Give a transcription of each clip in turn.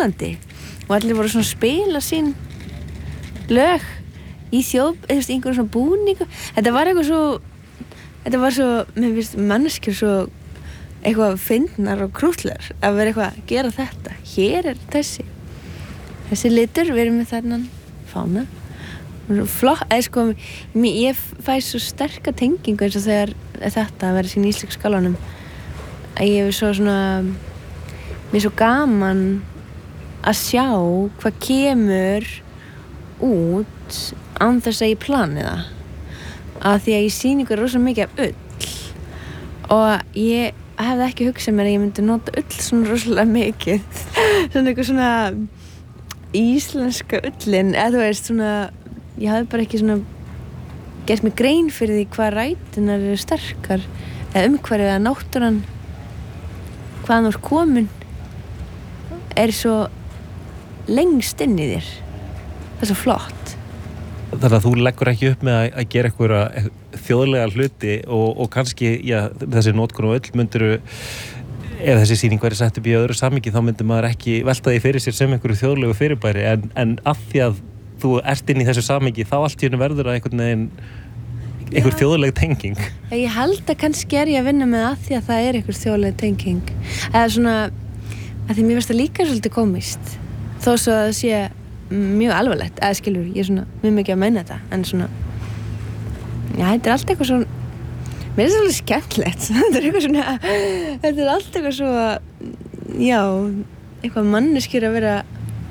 spennandi og allir voru svona að spila sín lög í einhverjum svona búningu. Þetta var svo, mér finnst manneskjur svo eitthvað fyndnar og krúttlegar að vera eitthvað að gera þetta. Hér þessi litur, við erum með þennan fána. Flott, sko, ég fæ svo sterka tengingu eins og þegar þetta að vera sín íslensk skálanum að ég hef mér svo gaman að sjá hvað kemur út án þess að ég plani það af því að ég sýni ykkur rosa mikið af ull og ég hefði ekki hugsað mér að ég myndi nota ull svona rosalega mikið svona eitthvað svona íslenska ullin eða þú veist svona ég hafði bara ekki svona gert mig grein fyrir því hvað ræturnar eru sterkar eða umhverfið eða náttúran hvaðan þú ert komin svo lengst inn í þér. Það er svo flott. Þannig að þú leggur ekki upp með að gera einhverja þjóðlega hluti og kannski, þessi notkun og öll myndiru ef þessi sýning væri sett upp í öðru samhengi þá myndi maður ekki velta því fyrir sér sem einhverju þjóðlegu fyrirbæri en af því að þú ert inn í þessu samhengi þá allt í einu verður að einhver þjóðleg tenging. Ég held að kannski ég að vinna með að því að það einhver þjóðleg tenging eða svona að því mér finnst það líka svolítið komist þó svo að það sé mjög alvarlegt eða skilur, ég mjög mikið að meina þetta en svona þetta allt eitthvað svo mér finnst það alveg skemmtilegt þetta allt eitthvað svo eitthvað manneskjur að vera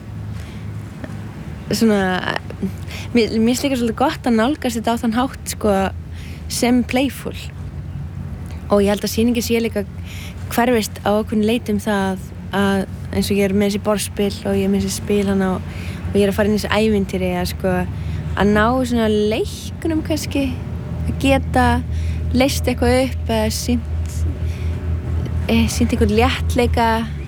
svona mér finnst líka svolítið gott að nálgast þetta á þann hátt sko sem playful og ég held að sýningin sé líka hverfist á ákveðnu leyti það að eins og ég með þessi borðspil og ég með þessi spil hana og ég að fara inn í þessi ævintýri að ná svona leikunum kannski að geta leyst eitthvað upp eða sýnt einhvern léttleika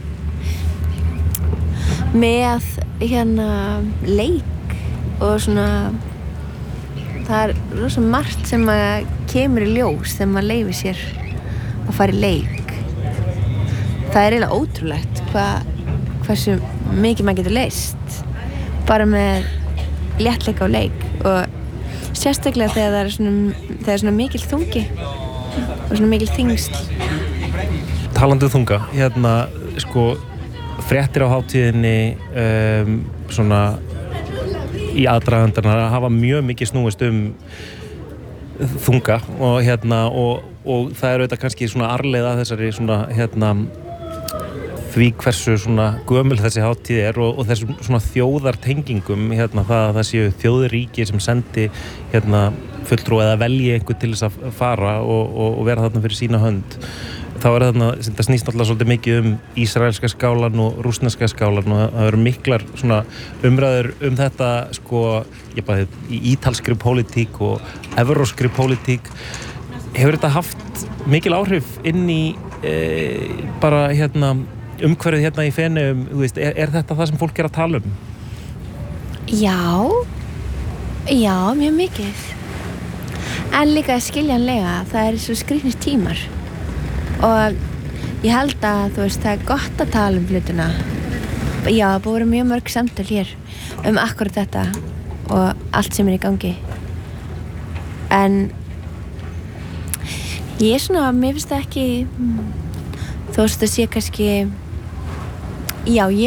með leik og svona það rosa margt sem að kemur í ljós þegar maður leyfir sér að fara í leik það eiginlega ótrúlegt hversu mikið maður getur leyst bara með léttleika og leik og sérstaklega þegar það er svona mikil þungi og svona mikil þyngsl. Talandi þunga, sko fréttir á hátíðinni svona í aðdragandarnar að hafa mjög mikið snúist þunga og það er auðvitað kannski svona arfleifð þessari svona því hversu svona gömul þessi hátíð er og þessum svona þjóðartengingum það séu þjóðríki sem sendi fulltrúa eða velji einhvern til þess að fara og vera þarna fyrir sína hönd þá er þarna, þetta snýst alltaf svolítið mikið ísraelska skálan og rússneska skálan og það eru miklar svona umræður þetta sko, í ítalskri pólitík og evróskri pólitík hefur þetta haft mikil áhrif inn í bara umhverfið í Feneyjum, er þetta það sem fólk er að tala um? Já, mjög mikið en líka skiljanlega það er svo skrýtnir tímar og ég held að það er gott að tala um hlutina það búið vera mjög mörg samtöl hér akkurat þetta og allt sem er í gangi en ég mér finnst það ekki þó að það sé kannski ég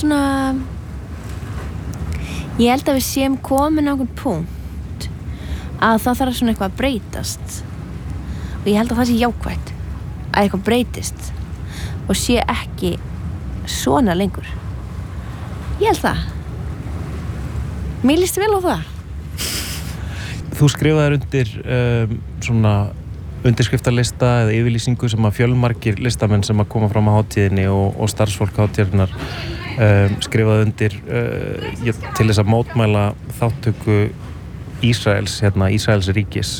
held að við séum komin á einhvern punkt að það þarf svona eitthvað að breytast og ég held að það sé jákvætt að eitthvað breytist og sé ekki svona lengur ég held það mér líst vel á það. Þú skrifaðir undir svona undirskriftarlista eða yfirlýsingu sem að fjölmargir listamenn sem að koma fram á hátíðinni og starfsfólk hátíðarinnar skrifaði undir til þess að mótmæla þáttöku Ísraels Ísraels ríkis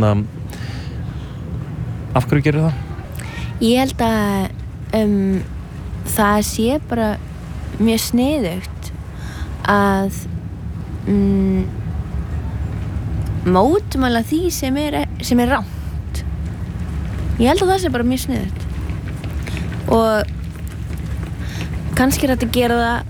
af hverju gerir það? Ég held að það sé bara mjög sniðugt að mótmæla því sem er rangt. Ég held að það sé bara mjög sniðugt og kannski er þetta að gera það